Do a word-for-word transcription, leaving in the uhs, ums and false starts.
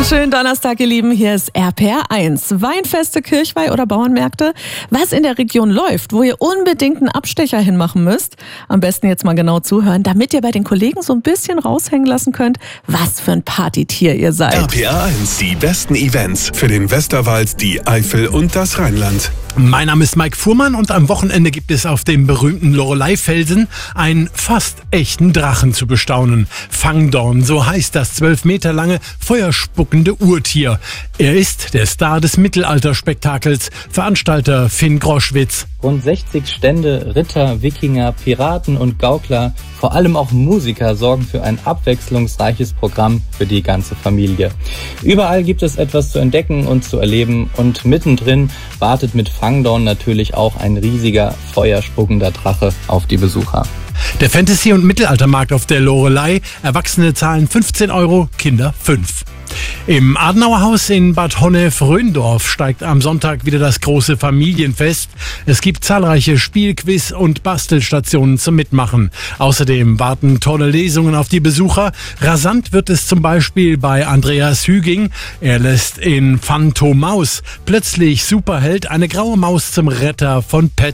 Schönen Donnerstag, ihr Lieben. Hier ist R P R eins. Weinfeste, Kirchweih oder Bauernmärkte? Was in der Region läuft, wo ihr unbedingt einen Abstecher hinmachen müsst? Am besten jetzt mal genau zuhören, damit ihr bei den Kollegen so ein bisschen raushängen lassen könnt, was für ein Partytier ihr seid. R P R eins, die besten Events für den Westerwald, die Eifel und das Rheinland. Mein Name ist Mike Fuhrmann und am Wochenende gibt es auf dem berühmten Loreley-Felsen einen fast echten Drachen zu bestaunen. Fangdorn, so heißt das zwölf Meter lange, feuerspuckende Urtier. Er ist der Star des Mittelalterspektakels, Veranstalter Finn Groschwitz. Rund sechzig Stände, Ritter, Wikinger, Piraten und Gaukler, vor allem auch Musiker, sorgen für ein abwechslungsreiches Programm für die ganze Familie. Überall gibt es etwas zu entdecken und zu erleben und mittendrin wartet mit Fangdorn natürlich auch ein riesiger, feuerspuckender Drache auf die Besucher. Der Fantasy- und Mittelaltermarkt auf der Loreley. Erwachsene zahlen fünfzehn Euro, Kinder fünf. Im Adenauer Haus in Bad Honnef-Röndorf steigt am Sonntag wieder das große Familienfest. Es gibt zahlreiche Spielquiz- und Bastelstationen zum Mitmachen. Außerdem warten tolle Lesungen auf die Besucher. Rasant wird es zum Beispiel bei Andreas Hüging. Er lässt in Phantomaus plötzlich Superheld eine graue Maus zum Retter von Pet